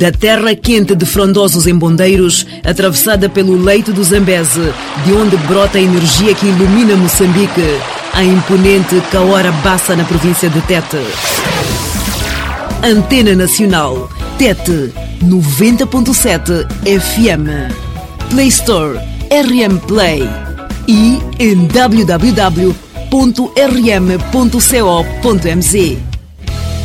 Da terra quente de Frondosos em Bondeiros, atravessada pelo leito do Zambeze, de onde brota a energia que ilumina Moçambique, a imponente Kaora Bassa na província de Tete. Antena Nacional, Tete 90.7 FM. Play Store, RM Play. E em www.rm.co.mz.